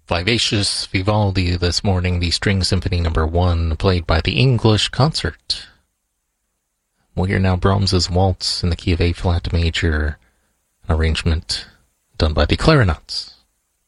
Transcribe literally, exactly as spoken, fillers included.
Vivacious Vivaldi this morning, the String Symphony number one, played by the English Concert. We'll hear now Brahms's Waltz in the key of A-flat major, an arrangement done by the Clarinets.